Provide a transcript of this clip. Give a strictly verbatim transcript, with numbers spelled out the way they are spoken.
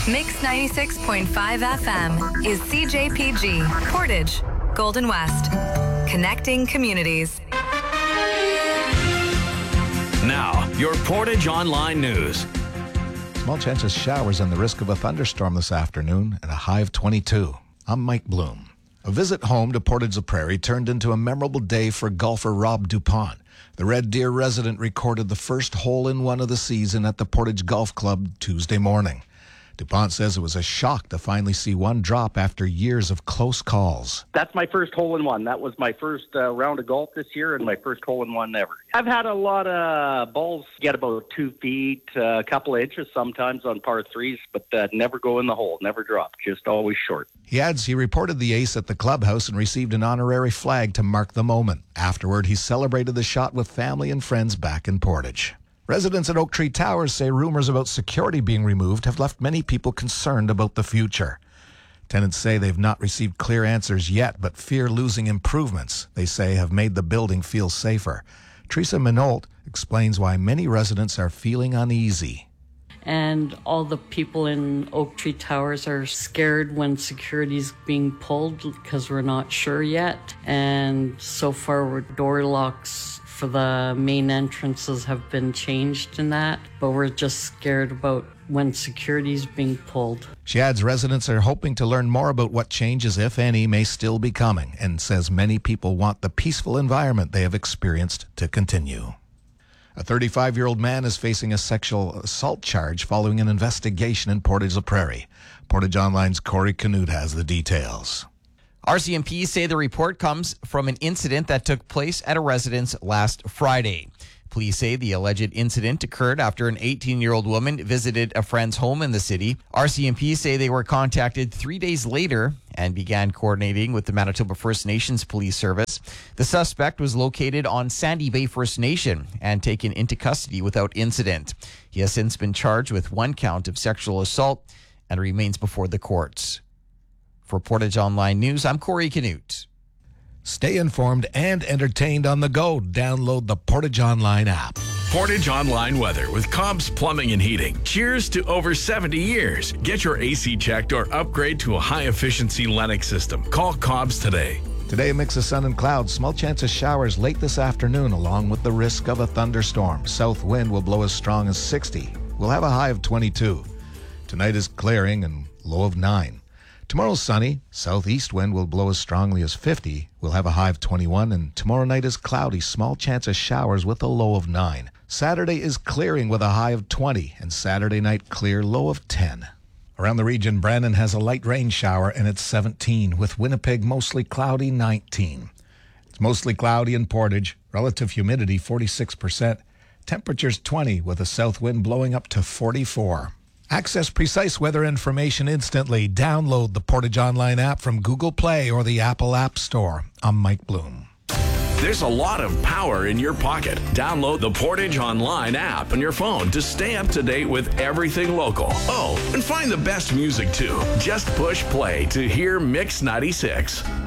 Mix ninety-six point five F M is C J P G, Portage, Golden West. Connecting communities. Now, your Portage Online News. Small chance of showers and the risk of a thunderstorm this afternoon at a high of twenty-two. I'm Mike Bloom. A visit home to Portage-la-Prairie turned into a memorable day for golfer Rob Dupont. The Red Deer resident recorded the first hole-in-one of the season at the Portage Golf Club Tuesday morning. Dupont says it was a shock to finally see one drop after years of close calls. That's my first hole-in-one. That was my first uh, round of golf this year and my first hole-in-one ever. I've had a lot of balls get about two feet, uh, a couple of inches sometimes on par threes, but uh, never go in the hole, never drop, just always short. He adds he reported the ace at the clubhouse and received an honorary flag to mark the moment. Afterward, he celebrated the shot with family and friends back in Portage. Residents at Oak Tree Towers say rumors about security being removed have left many people concerned about the future. Tenants say they've not received clear answers yet, but fear losing improvements, they say, have made the building feel safer. Teresa Minolt explains why many residents are feeling uneasy. And all the people in Oak Tree Towers are scared when security's being pulled because we're not sure yet. And so far, we're door locks for the main entrances have been changed in that, but we're just scared about when security's being pulled. She adds residents are hoping to learn more about what changes, if any, may still be coming, and says many people want the peaceful environment they have experienced to continue. A thirty-five-year-old man is facing a sexual assault charge following an investigation in Portage-la-Prairie. Portage Online's Corey Canute has the details. R C M P say the report comes from an incident that took place at a residence last Friday. Police say the alleged incident occurred after an eighteen-year-old woman visited a friend's home in the city. R C M P say they were contacted three days later and began coordinating with the Manitoba First Nations Police Service. The suspect was located on Sandy Bay First Nation and taken into custody without incident. He has since been charged with one count of sexual assault and remains before the courts. For Portage Online News, I'm Corey Canute. Stay informed and entertained on the go. Download the Portage Online app. Portage Online weather with Cobb's Plumbing and Heating. Cheers to over seventy years. Get your A C checked or upgrade to a high-efficiency Lennox system. Call Cobb's today. Today, a mix of sun and clouds. Small chance of showers late this afternoon, along with the risk of a thunderstorm. South wind will blow as strong as sixty. We'll have a high of twenty-two. Tonight is clearing and low of nine. Tomorrow's sunny. Southeast wind will blow as strongly as fifty. We'll have a high of twenty-one. And tomorrow night is cloudy. Small chance of showers with a low of nine. Saturday is clearing with a high of twenty. And Saturday night clear, low of ten. Around the region, Brandon has a light rain shower and it's seventeen. With Winnipeg mostly cloudy, nineteen. It's mostly cloudy in Portage. Relative humidity, forty-six percent. Temperatures twenty with a south wind blowing up to forty-four. Access precise weather information instantly. Download the Portage Online app from Google Play or the Apple App Store. I'm Mike Bloom. There's a lot of power in your pocket. Download the Portage Online app on your phone to stay up to date with everything local. Oh, and find the best music too. Just push play to hear Mix ninety-six.